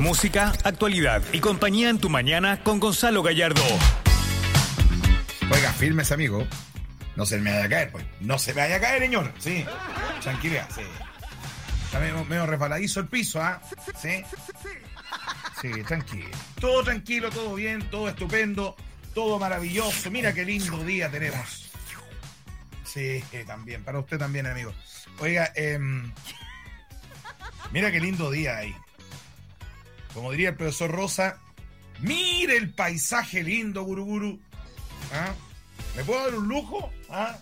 Música, actualidad y compañía en tu mañana con Gonzalo Gallardo. Oiga, firmes, amigo. No se me vaya a caer, pues. No se me vaya a caer, señor. Sí. Tranquilidad, sí. Está medio resbaladizo el piso, ¿ah? Sí. Sí, tranquilo. Todo tranquilo, todo bien, todo estupendo, todo maravilloso. Mira qué lindo día tenemos. Sí, también. Para usted también, amigo. Oiga, mira qué lindo día ahí. Como diría el profesor Rosa, mire el paisaje lindo, guruguru. ¿Ah? ¿Me puedo dar un lujo? ¿Ah?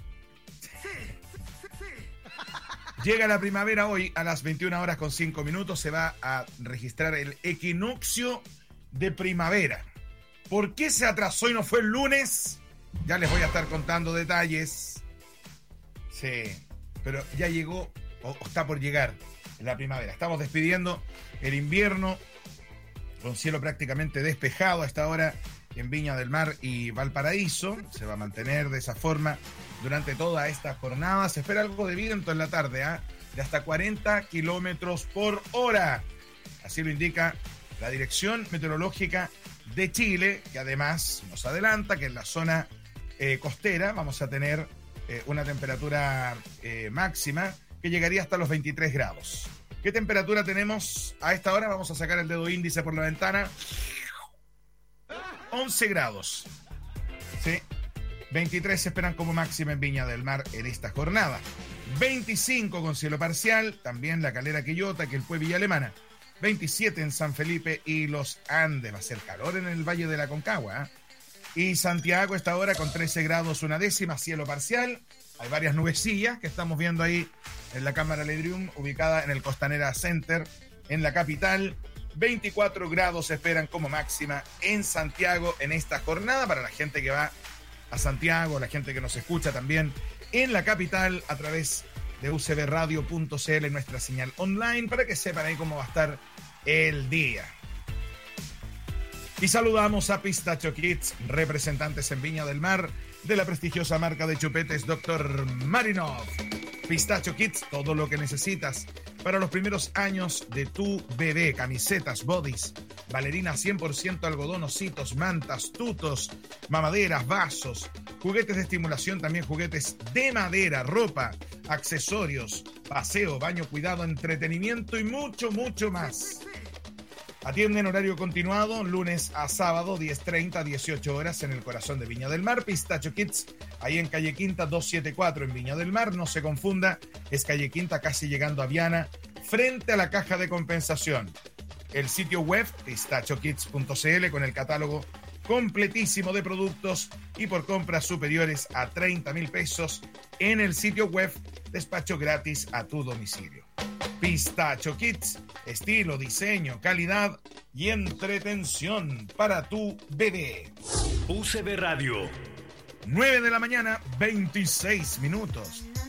Llega la primavera hoy a las 21:05. Se va a registrar el equinoccio de primavera. ¿Por qué se atrasó y no fue el lunes? Ya les voy a estar contando detalles. Sí, pero ya llegó o está por llegar la primavera. Estamos despidiendo el invierno con cielo prácticamente despejado a esta hora en Viña del Mar y Valparaíso. Se va a mantener de esa forma durante toda esta jornada. Se espera algo de viento en la tarde, de hasta 40 kilómetros por hora. Así lo indica la Dirección Meteorológica de Chile, que además nos adelanta que en la zona costera vamos a tener una temperatura máxima que llegaría hasta los 23 grados. ¿Qué temperatura tenemos a esta hora? Vamos a sacar el dedo índice por la ventana. 11 grados. Sí. 23 se esperan como máxima en Viña del Mar en esta jornada. 25 con cielo parcial, también La Calera, Quillota, Quilpué, Villa Alemana. 27 en San Felipe y Los Andes. Va a ser calor en el Valle de la Concagua. Y Santiago esta hora con 13 grados, una décima, cielo parcial. Hay varias nubecillas que estamos viendo ahí en la Cámara Ledrium, ubicada en el Costanera Center, en la capital. 24 grados se esperan como máxima en Santiago en esta jornada. Para la gente que va a Santiago, la gente que nos escucha también en la capital a través de ucbradio.cl en nuestra señal online, para que sepan ahí cómo va a estar el día. Y saludamos a Pistacho Kids, representantes en Viña del Mar de la prestigiosa marca de chupetes Dr. Marinov. Pistacho Kids, todo lo que necesitas para los primeros años de tu bebé. Camisetas, bodys, bailarinas 100% algodón, ositos, mantas, tutos, mamaderas, vasos, juguetes de estimulación, también juguetes de madera, ropa, accesorios, paseo, baño, cuidado, entretenimiento y mucho, mucho más. Atienden horario continuado, lunes a sábado, 10:30 a 18 horas en el corazón de Viña del Mar. Pistacho Kids, ahí en calle Quinta 274 en Viña del Mar. No se confunda, es calle Quinta casi llegando a Viana, frente a la caja de compensación. El sitio web, pistachokids.cl, con el catálogo completísimo de productos y por compras superiores a 30,000 pesos en el sitio web, despacho gratis a tu domicilio. Pistacho Kids, estilo, diseño, calidad y entretención para tu bebé. UCB Radio. 9 de la mañana, 26 minutos.